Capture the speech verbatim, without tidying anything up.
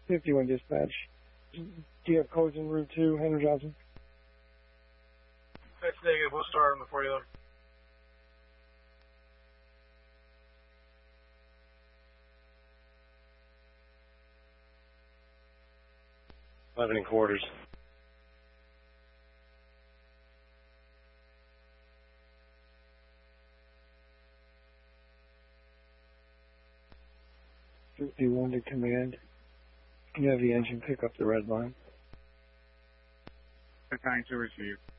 fifty-one dispatch. Do you have codes in route two, Henry Johnson? That's negative. We'll start on the forty eleven. Eleven and quarters. fifty-one to command. Can you have the engine pick up the red line? Nine to receive.